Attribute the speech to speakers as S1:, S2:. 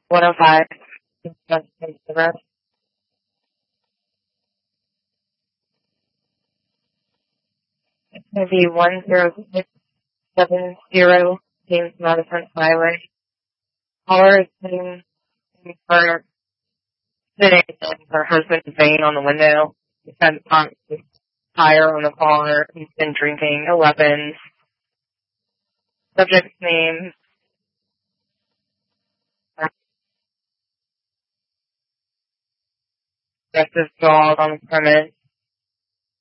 S1: 105. It's going to be 10670 James Madison Highway. Caller is sitting in her husband's vein on the window. He's had his tire on the car. He's been drinking 11. Subject's name. Aggressive dog on the premise.